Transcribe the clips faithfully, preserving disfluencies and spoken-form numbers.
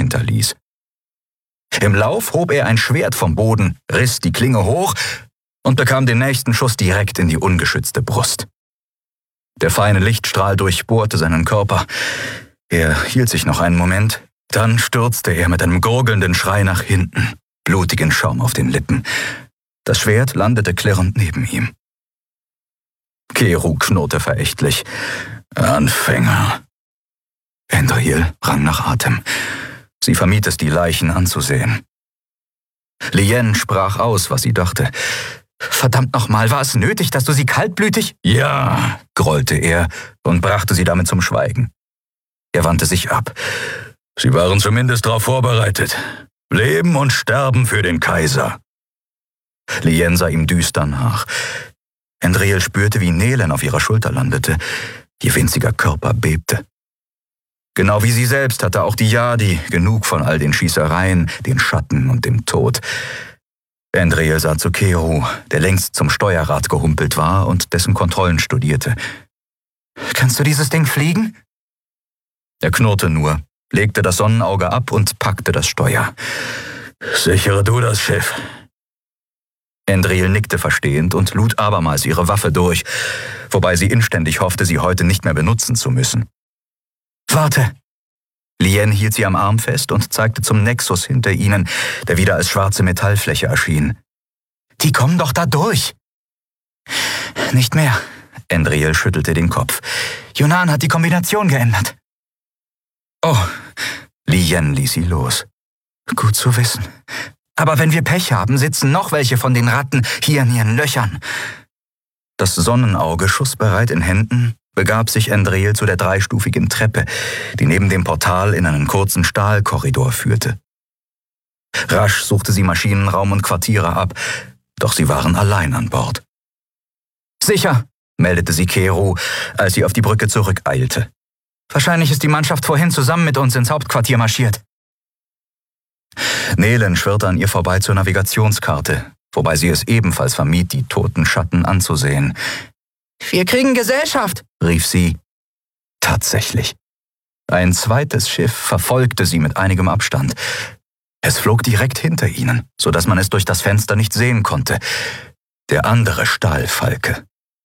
hinterließ. Im Lauf hob er ein Schwert vom Boden, riss die Klinge hoch und bekam den nächsten Schuss direkt in die ungeschützte Brust. Der feine Lichtstrahl durchbohrte seinen Körper. Er hielt sich noch einen Moment, dann stürzte er mit einem gurgelnden Schrei nach hinten, blutigen Schaum auf den Lippen. Das Schwert landete klirrend neben ihm. Keru knurrte verächtlich. Anfänger. Endril rang nach Atem. Sie vermied es, die Leichen anzusehen. Lien sprach aus, was sie dachte. »Verdammt nochmal, war es nötig, dass du sie kaltblütig?« »Ja«, grollte er und brachte sie damit zum Schweigen. Er wandte sich ab. »Sie waren zumindest darauf vorbereitet. Leben und Sterben für den Kaiser.« Lien sah ihm düster nach. Endril spürte, wie Nelen auf ihrer Schulter landete. Ihr winziger Körper bebte. Genau wie sie selbst hatte auch die Yadi genug von all den Schießereien, den Schatten und dem Tod. Endril sah zu Keru, der längst zum Steuerrad gehumpelt war und dessen Kontrollen studierte. »Kannst du dieses Ding fliegen?« Er knurrte nur, legte das Sonnenauge ab und packte das Steuer. »Sichere du das Schiff.« Endril nickte verstehend und lud abermals ihre Waffe durch, wobei sie inständig hoffte, sie heute nicht mehr benutzen zu müssen. »Warte!« Lien hielt sie am Arm fest und zeigte zum Nexus hinter ihnen, der wieder als schwarze Metallfläche erschien. »Die kommen doch da durch!« »Nicht mehr«, Endril schüttelte den Kopf. »Yunan hat die Kombination geändert.« »Oh«, Lien ließ sie los. »Gut zu wissen. Aber wenn wir Pech haben, sitzen noch welche von den Ratten hier in ihren Löchern.« Das Sonnenauge, schussbereit in Händen, begab sich Endril zu der dreistufigen Treppe, die neben dem Portal in einen kurzen Stahlkorridor führte. Rasch suchte sie Maschinenraum und Quartiere ab, doch sie waren allein an Bord. »Sicher«, meldete sie Keru, als sie auf die Brücke zurückeilte. »Wahrscheinlich ist die Mannschaft vorhin zusammen mit uns ins Hauptquartier marschiert.« Nelen schwirrte an ihr vorbei zur Navigationskarte, wobei sie es ebenfalls vermied, die toten Schatten anzusehen. »Wir kriegen Gesellschaft«, rief sie. Tatsächlich. Ein zweites Schiff verfolgte sie mit einigem Abstand. Es flog direkt hinter ihnen, so dass man es durch das Fenster nicht sehen konnte. Der andere Stahlfalke.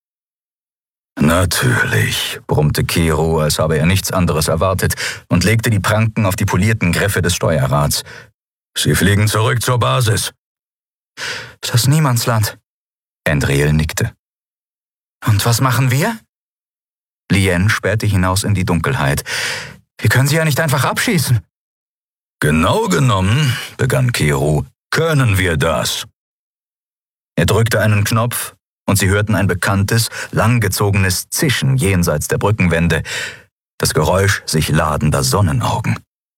»Natürlich«, brummte Keru, als habe er nichts anderes erwartet, und legte die Pranken auf die polierten Griffe des Steuerrads. »Sie fliegen zurück zur Basis.« »Das Niemandsland«, Endril nickte. »Und was machen wir?« Lien spähte hinaus in die Dunkelheit. »Wir können sie ja nicht einfach abschießen.« »Genau genommen«, begann Keru, »können wir das.« Er drückte einen Knopf, und sie hörten ein bekanntes, langgezogenes Zischen jenseits der Brückenwände, das Geräusch sich ladender Sonnenaugen.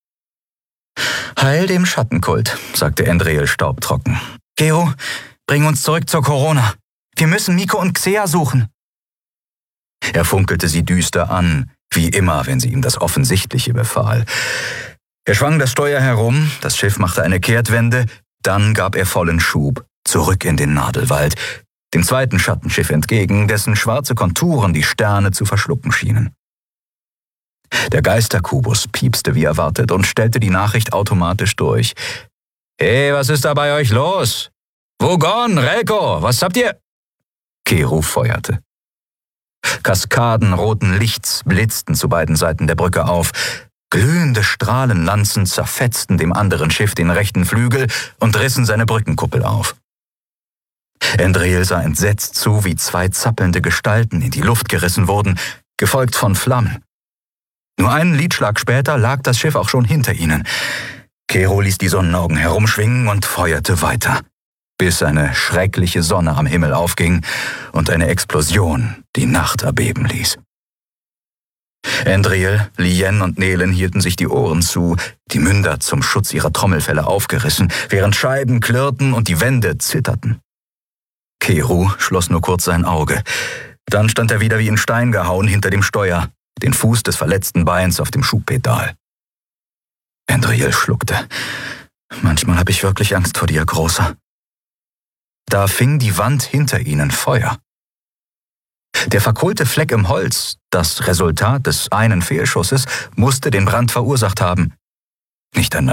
»Heil dem Schattenkult«, sagte Endril staubtrocken. »Keru, bring uns zurück zur Corona. Wir müssen Miko und Xea suchen.« Er funkelte sie düster an, wie immer, wenn sie ihm das Offensichtliche befahl. Er schwang das Steuer herum, das Schiff machte eine Kehrtwende, dann gab er vollen Schub, zurück in den Nadelwald, dem zweiten Schattenschiff entgegen, dessen schwarze Konturen die Sterne zu verschlucken schienen. Der Geisterkubus piepste wie erwartet und stellte die Nachricht automatisch durch. »Hey, was ist da bei euch los? Vogon, Relko, was habt ihr?« Keru feuerte. Kaskaden roten Lichts blitzten zu beiden Seiten der Brücke auf. Glühende Strahlenlanzen zerfetzten dem anderen Schiff den rechten Flügel und rissen seine Brückenkuppel auf. Endril sah entsetzt zu, wie zwei zappelnde Gestalten in die Luft gerissen wurden, gefolgt von Flammen. Nur einen Lidschlag später lag das Schiff auch schon hinter ihnen. Keru ließ die Sonnenaugen herumschwingen und feuerte weiter, bis eine schreckliche Sonne am Himmel aufging und eine Explosion die Nacht erbeben ließ. Endril, Lien und Nelen hielten sich die Ohren zu, die Münder zum Schutz ihrer Trommelfelle aufgerissen, während Scheiben klirrten und die Wände zitterten. Keru schloss nur kurz sein Auge. Dann stand er wieder wie in Stein gehauen hinter dem Steuer, den Fuß des verletzten Beins auf dem Schubpedal. Endril schluckte. »Manchmal habe ich wirklich Angst vor dir, Großer.« Da fing die Wand hinter ihnen Feuer. Der verkohlte Fleck im Holz, das Resultat des einen Fehlschusses, musste den Brand verursacht haben. Nicht ein